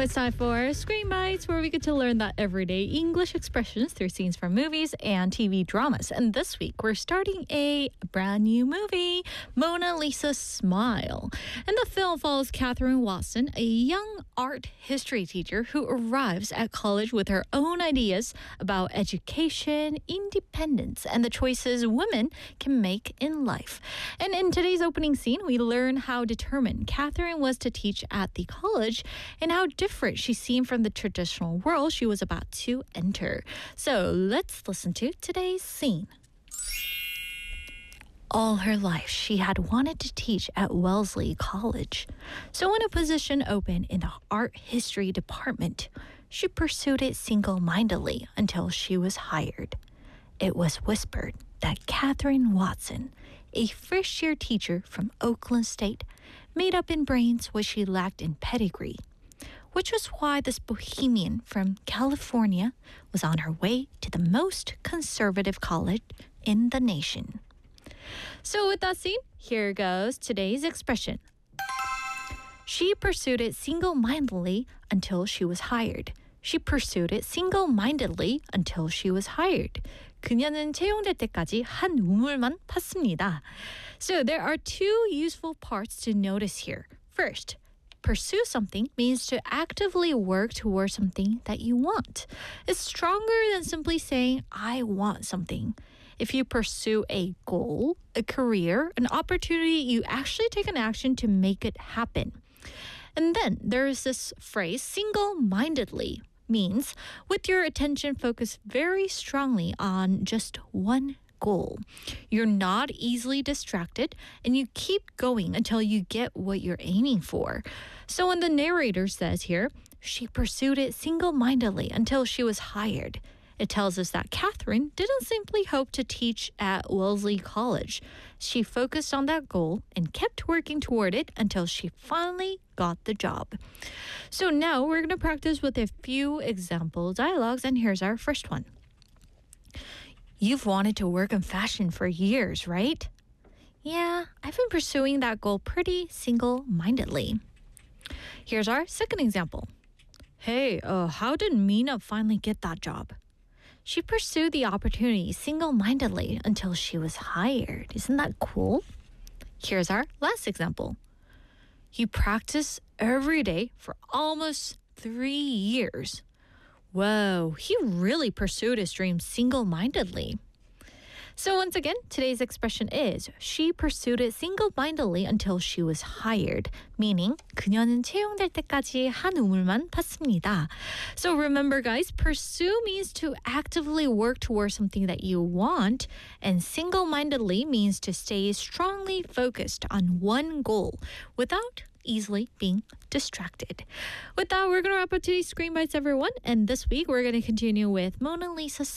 it's time for Screen Bites, where we get to learn that everyday English expressions through scenes from movies and TV dramas. And this week, we're starting a brand new movie, Mona Lisa's Smile. And the film follows Catherine Watson, a young art history teacher who arrives at college with her own ideas about education, independence, and the choices women can make in life. And in today's opening scene, we learn how determined Catherine was to teach at the college and how different she seemed from the traditional world she was about to enter. So let's listen to today's scene. All her life, she had wanted to teach at Wellesley College. So when a position opened in the art history department, she pursued it single-mindedly until she was hired. It was whispered that Catherine Watson, a first-year teacher from Oakland State, made up in brains what she lacked in pedigree, which was why this bohemian from California was on her way to the most conservative college in the nation. So with that scene, here goes today's expression. She pursued it single-mindedly until she was hired. She pursued it single-mindedly until she was hired. 그녀는 채용될 때까지 한 우물만 팠습니다. So there are two useful parts to notice here. First, pursue something means to actively work towards something that you want. It's stronger than simply saying, I want something. If you pursue a goal, a career, an opportunity, you actually take an action to make it happen. And then there's this phrase, single-mindedly, means with your attention focused very strongly on just one goal. You're not easily distracted, and you keep going until you get what you're aiming for. So when the narrator says here, she pursued it single-mindedly until she was hired, it tells us that Catherine didn't simply hope to teach at Wellesley College. She focused on that goal and kept working toward it until she finally got the job. So now we're going to practice with a few example dialogues, and here's our first one. You've wanted to work in fashion for years, right? Yeah, I've been pursuing that goal pretty single-mindedly. Here's our second example. Hey, how did Mina finally get that job? She pursued the opportunity single-mindedly until she was hired. Isn't that cool? Here's our last example. You practice every day for almost 3 years. Whoa, he really pursued his dream single-mindedly. So once again, today's expression is she pursued it single-mindedly until she was hired, meaning 그녀는 채용될 때까지 한 우물만 팠습니다. So remember guys, pursue means to actively work towards something that you want, and single-mindedly means to stay strongly focused on one goal without easily being distracted. With that, we're going to wrap up today's Screen Bites, everyone. And this week, we're going to continue with Mona Lisa's